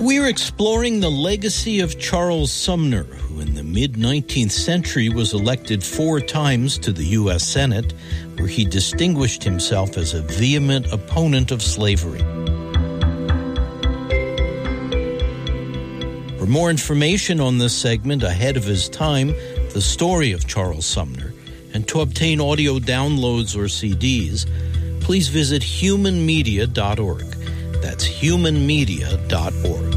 We're exploring the legacy of Charles Sumner, who in the mid-19th century was elected 4 times to the U.S. Senate, where he distinguished himself as a vehement opponent of slavery. For more information on this segment ahead of his time, the story of Charles Sumner, and to obtain audio downloads or CDs, please visit humanmedia.org. That's humanmedia.org.